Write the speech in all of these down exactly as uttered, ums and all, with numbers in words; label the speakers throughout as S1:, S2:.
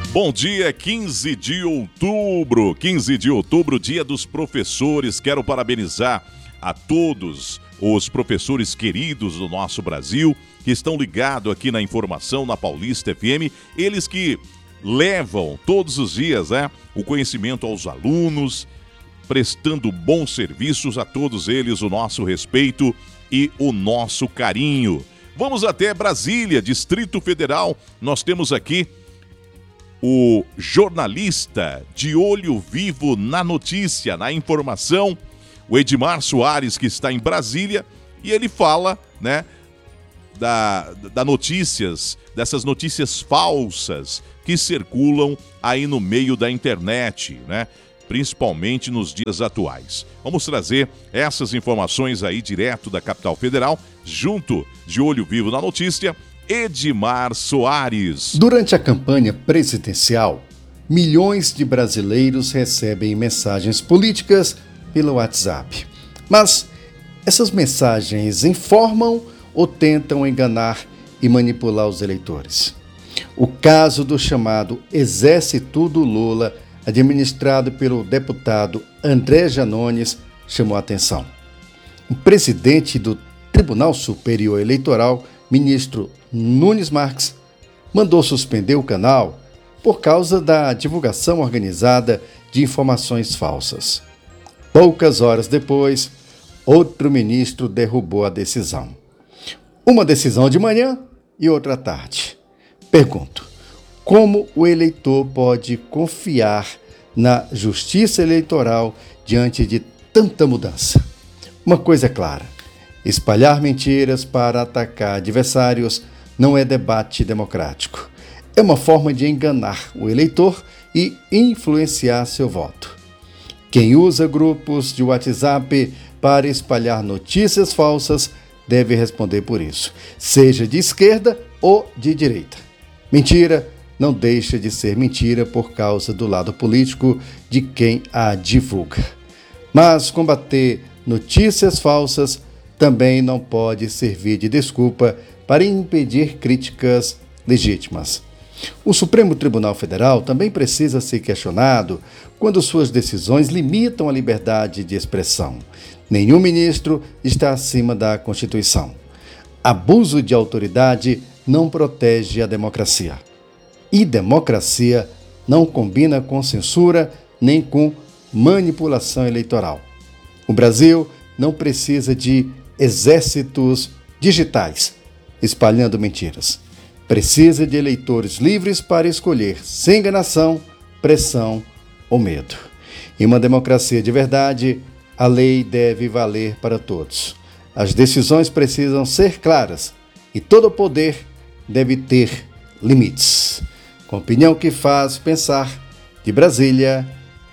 S1: Bom dia, quinze de outubro, quinze de outubro, dia dos professores. Quero parabenizar a todos os professores queridos do nosso Brasil que estão ligados aqui na informação, na Paulista F M, eles que levam todos os dias, né, o conhecimento aos alunos, prestando bons serviços a todos eles, o nosso respeito e o nosso carinho. Vamos até Brasília, Distrito Federal, nós temos aqui o jornalista de olho vivo na notícia, na informação, o Edmar Soares, que está em Brasília, e ele fala, né, da, da notícias, dessas notícias falsas que circulam aí no meio da internet, né, principalmente nos dias atuais. Vamos trazer essas informações aí direto da capital federal, junto de olho vivo na notícia, Edmar Soares.
S2: Durante a campanha presidencial, milhões de brasileiros recebem mensagens políticas pelo WhatsApp. Mas essas mensagens informam ou tentam enganar e manipular os eleitores? O caso do chamado Exército do Lula, administrado pelo deputado André Janones, chamou a atenção. O presidente do Tribunal Superior Eleitoral, ministro Nunes Marques, mandou suspender o canal por causa da divulgação organizada de informações falsas. Poucas horas depois, outro ministro derrubou a decisão. Uma decisão de manhã e outra à tarde. Pergunto, como o eleitor pode confiar na justiça eleitoral diante de tanta mudança? Uma coisa é clara: espalhar mentiras para atacar adversários não é debate democrático. É uma forma de enganar o eleitor e influenciar seu voto. Quem usa grupos de WhatsApp para espalhar notícias falsas deve responder por isso, seja de esquerda ou de direita. Mentira não deixa de ser mentira por causa do lado político de quem a divulga. Mas combater notícias falsas também não pode servir de desculpa para impedir críticas legítimas. O Supremo Tribunal Federal também precisa ser questionado quando suas decisões limitam a liberdade de expressão. Nenhum ministro está acima da Constituição. Abuso de autoridade não protege a democracia. E democracia não combina com censura nem com manipulação eleitoral. O Brasil não precisa de exércitos digitais espalhando mentiras. Precisa de eleitores livres para escolher, sem enganação, pressão ou medo. Em uma democracia de verdade, a lei deve valer para todos. As decisões precisam ser claras e todo poder deve ter limites. Com opinião que faz pensar, de Brasília,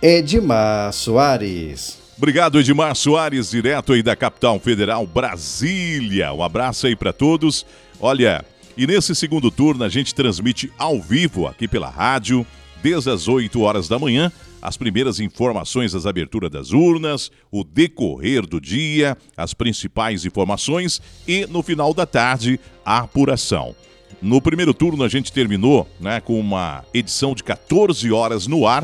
S2: Edmar Soares.
S1: Obrigado, Edmar Soares, direto aí da capital federal, Brasília. Um abraço aí para todos. Olha, e nesse segundo turno a gente transmite ao vivo aqui pela rádio, desde as oito horas da manhã, as primeiras informações das aberturas das urnas, o decorrer do dia, as principais informações e, no final da tarde, a apuração. No primeiro turno a gente terminou, né, com uma edição de quatorze horas no ar,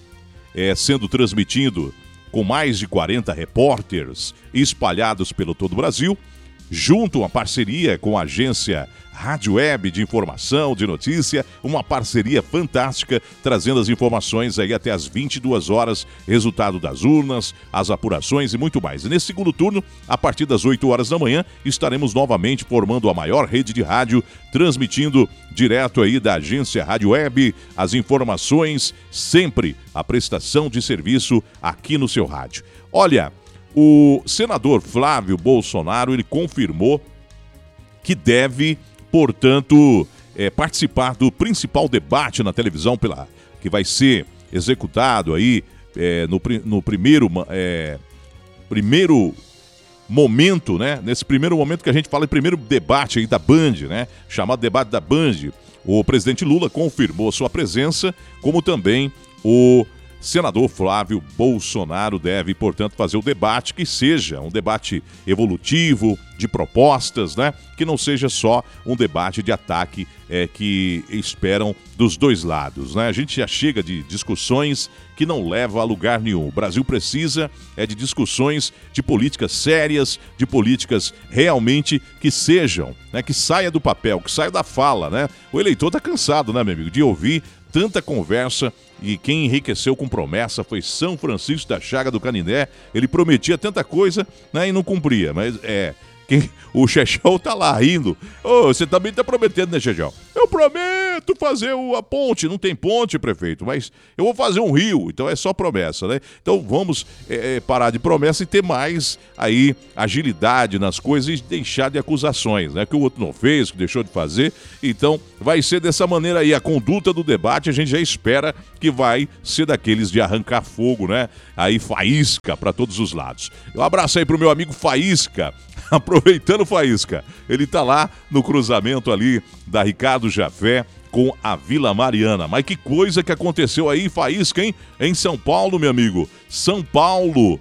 S1: é, sendo transmitido com mais de quarenta repórteres espalhados pelo todo o Brasil, junto a parceria com a agência Rádio Web de informação, de notícia, uma parceria fantástica, trazendo as informações aí até as vinte e duas horas, resultado das urnas, as apurações e muito mais. E nesse segundo turno, a partir das oito horas da manhã, estaremos novamente formando a maior rede de rádio, transmitindo direto aí da agência Rádio Web, as informações, sempre a prestação de serviço aqui no seu rádio. Olha, o senador Flávio Bolsonaro, ele confirmou que deve, portanto, é, participar do principal debate na televisão pela, que vai ser executado aí é, no, no primeiro, é, primeiro momento, né? Nesse primeiro momento que a gente fala, em primeiro debate aí da Band, né? Chamado debate da Band. O presidente Lula confirmou sua presença, como também o senador Flávio Bolsonaro deve, portanto, fazer o debate que seja um debate evolutivo, de propostas, né? Que não seja só um debate de ataque é, que esperam dos dois lados, né? A gente já chega de discussões que não levam a lugar nenhum. O Brasil precisa é de discussões de políticas sérias, de políticas realmente que sejam, né? Que saia do papel, que saia da fala, né? O eleitor tá cansado, né, meu amigo, de ouvir tanta conversa. E quem enriqueceu com promessa foi São Francisco da Chaga do Canindé. Ele prometia tanta coisa, né, e não cumpria. Mas é, quem, o Chechel tá lá rindo. Ô, você também tá prometendo, né, Chechel? Eu prometo fazer a ponte. Não tem ponte, prefeito, mas eu vou fazer um rio. Então é só promessa, né? Então vamos é, parar de promessa e ter mais aí agilidade nas coisas e deixar de acusações, né? Que o outro não fez, que deixou de fazer. Então vai ser dessa maneira aí. A conduta do debate a gente já espera que vai ser daqueles de arrancar fogo, né? Aí faísca para todos os lados. Um abraço aí pro meu amigo Faísca. Aproveitando Faísca, ele tá lá no cruzamento ali da Ricardo Jafé com a Vila Mariana. Mas que coisa que aconteceu aí, Faísca, hein? Em São Paulo, meu amigo. São Paulo.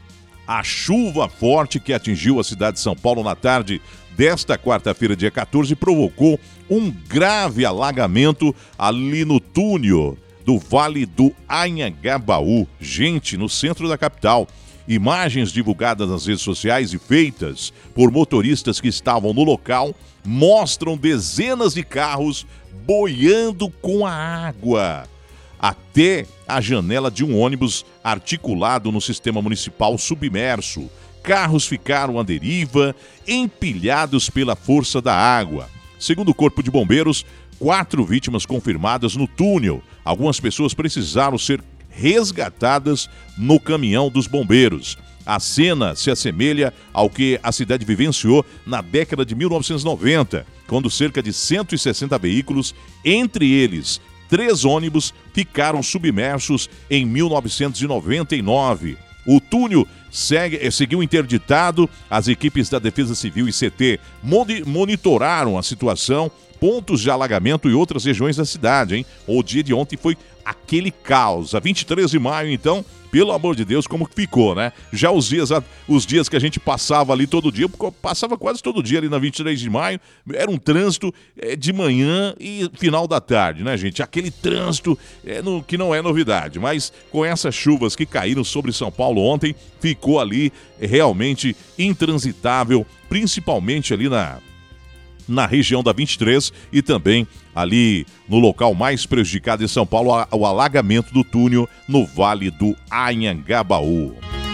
S1: A chuva forte que atingiu a cidade de São Paulo na tarde desta quarta-feira, dia quatorze, provocou um grave alagamento ali no túnel do Vale do Anhangabaú. Gente, no centro da capital. Imagens divulgadas nas redes sociais e feitas por motoristas que estavam no local mostram dezenas de carros boiando com a água até a janela de um ônibus articulado no sistema municipal submerso. Carros ficaram à deriva, empilhados pela força da água. Segundo o Corpo de Bombeiros, quatro vítimas confirmadas no túnel. Algumas pessoas precisaram ser resgatadas no caminhão dos bombeiros. A cena se assemelha ao que a cidade vivenciou na década de mil novecentos e noventa, quando cerca de cento e sessenta veículos, entre eles três ônibus, ficaram submersos em mil novecentos e noventa e nove. O túnel segue, seguiu interditado, as equipes da Defesa Civil e C T monitoraram a situação, pontos de alagamento e outras regiões da cidade, hein? O dia de ontem foi aquele caos. A vinte e três de maio, então, pelo amor de Deus, como que ficou, né? Já os dias, os dias que a gente passava ali todo dia, passava quase todo dia ali na vinte e três de maio, era um trânsito é, de manhã e final da tarde, né, gente? Aquele trânsito é, no, que não é novidade, mas com essas chuvas que caíram sobre São Paulo ontem, ficou ali é, realmente intransitável, principalmente ali na... na região da vinte e três e também ali no local mais prejudicado em São Paulo, o alagamento do túnel no Vale do Anhangabaú.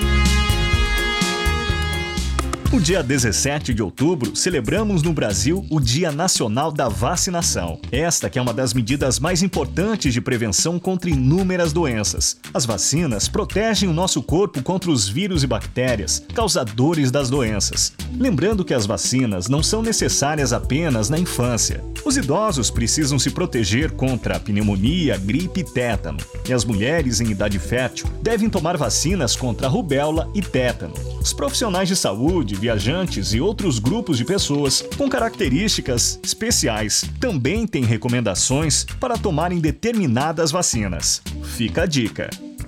S3: No dia dezessete de outubro, celebramos no Brasil o Dia Nacional da Vacinação. Esta que é uma das medidas mais importantes de prevenção contra inúmeras doenças. As vacinas protegem o nosso corpo contra os vírus e bactérias, causadores das doenças. Lembrando que as vacinas não são necessárias apenas na infância. Os idosos precisam se proteger contra a pneumonia, gripe e tétano. E as mulheres em idade fértil devem tomar vacinas contra a rubéola e tétano. Os profissionais de saúde, viajantes e outros grupos de pessoas com características especiais também têm recomendações para tomarem determinadas vacinas. Fica a dica.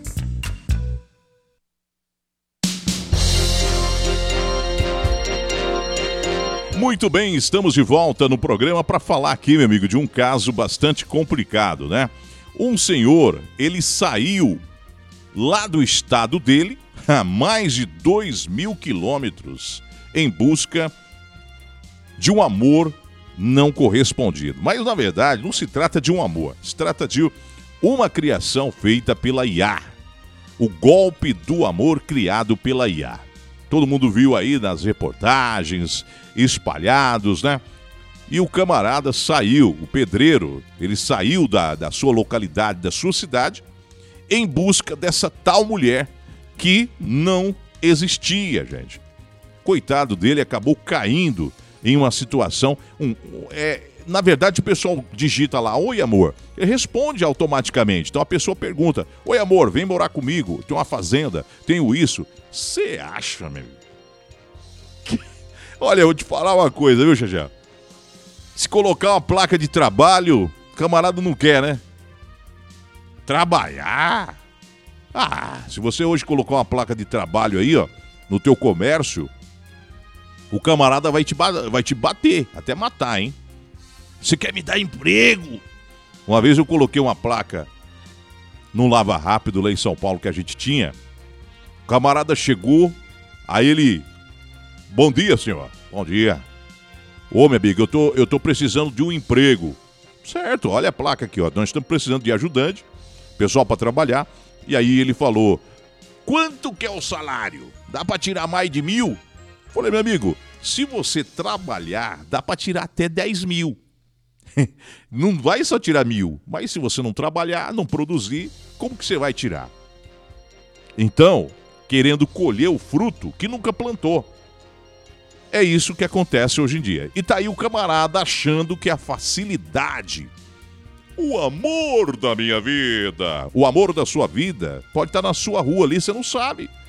S1: Muito bem, estamos de volta no programa para falar aqui, meu amigo, de um caso bastante complicado, né? Um senhor, ele saiu lá do estado dele a mais de dois mil quilômetros em busca de um amor não correspondido. Mas, na verdade, não se trata de um amor. Se trata de uma criação feita pela I A. O golpe do amor criado pela I A. Todo mundo viu aí nas reportagens, espalhados, né? E o camarada saiu, o pedreiro, ele saiu da, da sua localidade, da sua cidade, em busca dessa tal mulher que não existia, gente. Coitado dele, acabou caindo em uma situação... Um, é, na verdade, o pessoal digita lá, oi, amor. Ele responde automaticamente. Então a pessoa pergunta, oi, amor, vem morar comigo. Tenho uma fazenda, tenho isso. Você acha, meu? Que... Olha, eu vou te falar uma coisa, viu, Xajá? Se colocar uma placa de trabalho, o camarada não quer, né? Trabalhar? Ah, se você hoje colocar uma placa de trabalho aí, ó, no teu comércio, o camarada vai te, ba- vai te bater, até matar, hein? Você quer me dar emprego? Uma vez eu coloquei uma placa num Lava Rápido lá em São Paulo que a gente tinha. O camarada chegou, aí ele... Bom dia, senhor. Bom dia. Ô, meu amigo, eu tô, eu tô precisando de um emprego. Certo, olha a placa aqui, ó. Nós estamos precisando de ajudante, pessoal para trabalhar. E aí ele falou, quanto que é o salário? Dá para tirar mais de mil? Falei, meu amigo, se você trabalhar, dá para tirar até dez mil. Não vai só tirar mil, mas se você não trabalhar, não produzir, como que você vai tirar? Então, querendo colher o fruto que nunca plantou. É isso que acontece hoje em dia. E tá aí o camarada achando que a facilidade, o amor da minha vida, o amor da sua vida, pode estar na sua rua ali, você não sabe.